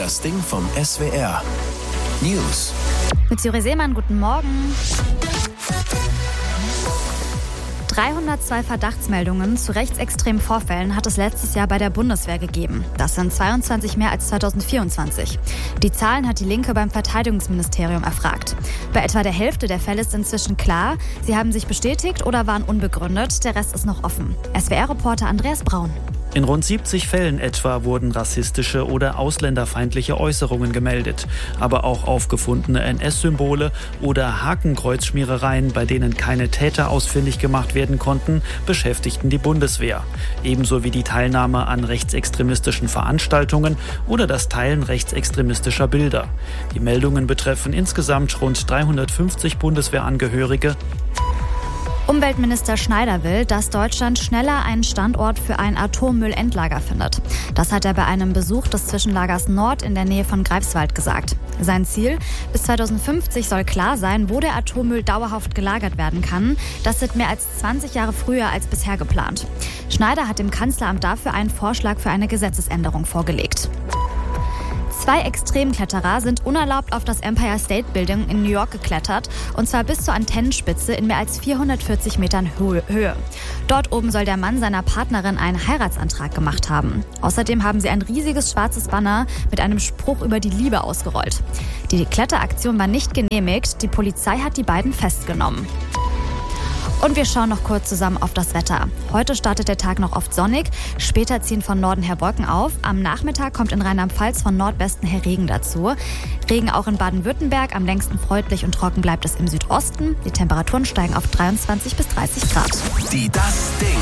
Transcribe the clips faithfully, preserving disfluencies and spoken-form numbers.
Das Ding vom S W R. News. Mit Siri Seemann, guten Morgen. dreihundertzwei Verdachtsmeldungen zu rechtsextremen Vorfällen hat es letztes Jahr bei der Bundeswehr gegeben. Das sind zweiundzwanzig mehr als zweitausendvierundzwanzig. Die Zahlen hat die Linke beim Verteidigungsministerium erfragt. Bei etwa der Hälfte der Fälle ist inzwischen klar, sie haben sich bestätigt oder waren unbegründet. Der Rest ist noch offen. S W R-Reporter Andreas Braun. In rund siebzig Fällen etwa wurden rassistische oder ausländerfeindliche Äußerungen gemeldet. Aber auch aufgefundene N S-Symbole oder Hakenkreuzschmierereien, bei denen keine Täter ausfindig gemacht werden konnten, beschäftigten die Bundeswehr. Ebenso wie die Teilnahme an rechtsextremistischen Veranstaltungen oder das Teilen rechtsextremistischer Bilder. Die Meldungen betreffen insgesamt rund dreihundertfünfzig Bundeswehrangehörige. Umweltminister Schneider will, dass Deutschland schneller einen Standort für ein Atommüllendlager findet. Das hat er bei einem Besuch des Zwischenlagers Nord in der Nähe von Greifswald gesagt. Sein Ziel: bis zweitausendfünfzig soll klar sein, wo der Atommüll dauerhaft gelagert werden kann. Das sind mehr als zwanzig Jahre früher als bisher geplant. Schneider hat dem Kanzleramt dafür einen Vorschlag für eine Gesetzesänderung vorgelegt. Zwei Extremkletterer sind unerlaubt auf das Empire State Building in New York geklettert, und zwar bis zur Antennenspitze in mehr als vierhundertvierzig Metern Höhe. Dort oben soll der Mann seiner Partnerin einen Heiratsantrag gemacht haben. Außerdem haben sie ein riesiges schwarzes Banner mit einem Spruch über die Liebe ausgerollt. Die Kletteraktion war nicht genehmigt, die Polizei hat die beiden festgenommen. Und wir schauen noch kurz zusammen auf das Wetter. Heute startet der Tag noch oft sonnig, später ziehen von Norden her Wolken auf. Am Nachmittag kommt in Rheinland-Pfalz von Nordwesten her Regen dazu. Regen auch in Baden-Württemberg, am längsten freundlich und trocken bleibt es im Südosten. Die Temperaturen steigen auf dreiundzwanzig bis dreißig Grad. Die Das Ding.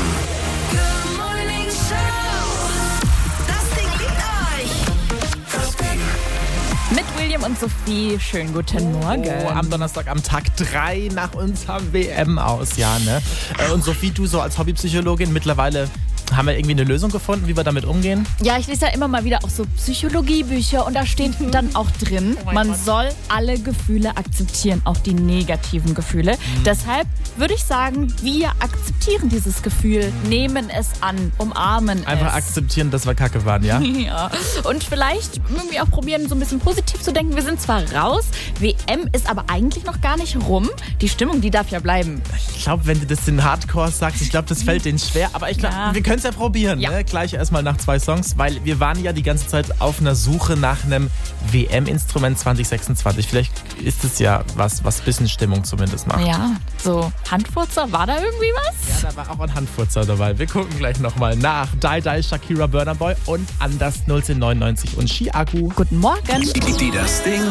Mit William und Sophie, schönen guten Morgen. Oh, am Donnerstag am Tag drei nach unserem W M aus, ja, ne? Und Sophie, du so als Hobbypsychologin, mittlerweile haben wir irgendwie eine Lösung gefunden, wie wir damit umgehen? Ja, ich lese ja immer mal wieder auch so Psychologiebücher und da steht dann auch drin, oh man Gott. soll alle Gefühle akzeptieren, auch die negativen Gefühle. Mhm. Deshalb würde ich sagen, wir akzeptieren dieses Gefühl, nehmen es an, umarmen es. Einfach akzeptieren, dass wir kacke waren, ja? Ja. Und vielleicht irgendwie auch probieren, so ein bisschen positiv zu denken. Wir sind zwar raus, W M ist aber eigentlich noch gar nicht rum. Die Stimmung, die darf ja bleiben. Ich glaube, wenn du das in Hardcore sagst, ich glaube, das fällt denen schwer. Aber ich glaube, ja. wir können es ja probieren. Ja. Ne? Gleich erstmal nach zwei Songs, weil wir waren ja die ganze Zeit auf einer Suche nach einem W M-Instrument zwanzig sechsundzwanzig. Vielleicht ist es ja was, was ein bisschen Stimmung zumindest macht. Ja, so Handfurzer, war da irgendwie was? Ja, da war auch ein Handfurzer dabei. Wir gucken gleich nochmal nach. Die Die, Shakira, Burna Boy und Anders null zehn neunundneunzig und Chiagu. Guten Morgen. Die Das Ding